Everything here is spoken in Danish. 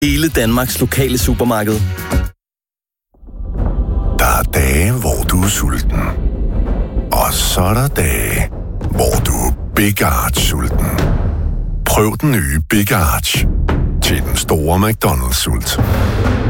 Hele Danmarks lokale supermarked. Der er dage, hvor du er sulten. Og så er der dage, hvor du er Big Arch-sulten. Prøv den nye Big Arch til den store McDonald's-sult.